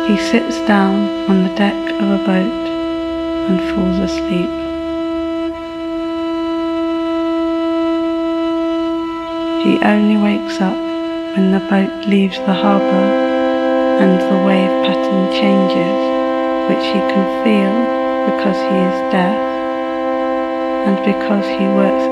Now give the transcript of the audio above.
He sits down on the deck of a boat and falls asleep. He only wakes up when the boat leaves the harbour and the wave pattern changes, which he can feel because he is deaf and because he works